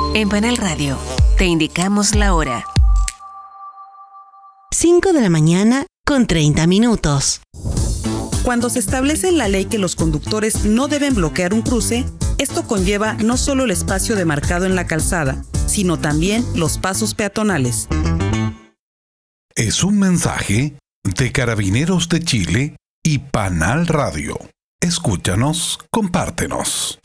En Panel Radio, te indicamos la hora. 5 de la mañana con 30 minutos. Cuando se establece en la ley que los conductores no deben bloquear un cruce, esto conlleva no solo el espacio demarcado en la calzada, sino también los pasos peatonales. Es un mensaje de Carabineros de Chile y Panal Radio. Escúchanos, compártenos.